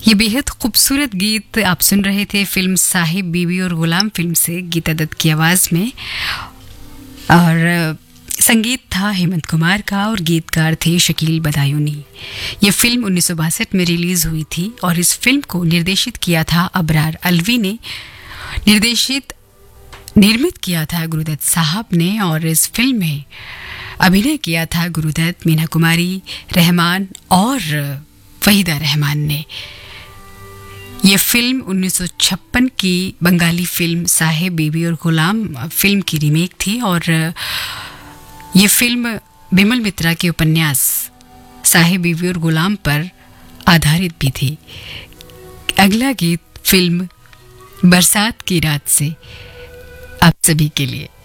ये बेहद खूबसूरत गीत आप सुन रहे थे फिल्म साहिब बीवी और गुलाम फिल्म से, गीता दत्त की आवाज़ में। और संगीत था हेमंत कुमार का और गीतकार थे शकील बदायूनी। ये फिल्म 1962 में रिलीज़ हुई थी और इस फिल्म को निर्देशित किया था अबरार अलवी ने, निर्मित किया था गुरुदत्त साहब ने, और इस फिल्म में अभिनय किया था गुरुदत्त, मीना कुमारी, रहमान और वहीदा रहमान ने। ये फिल्म 1956 की बंगाली फिल्म साहिब बीवी और गुलाम फिल्म की रीमेक थी और ये फिल्म बिमल मित्रा के उपन्यास साहिब बीवी और गुलाम पर आधारित भी थी। अगला गीत फिल्म बरसात की रात से आप सभी के लिए।